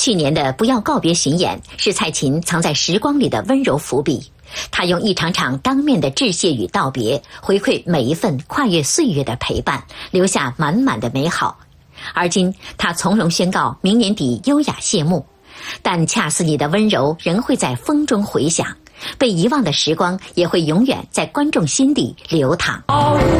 去年的《不要告别》巡演是蔡琴藏在时光里的温柔伏笔，她用一场场当面的致谢与道别，回馈每一份跨越岁月的陪伴，留下满满的美好。而今她从容宣告明年底优雅谢幕，但恰似你的温柔仍会在风中回响，被遗忘的时光也会永远在观众心底流淌。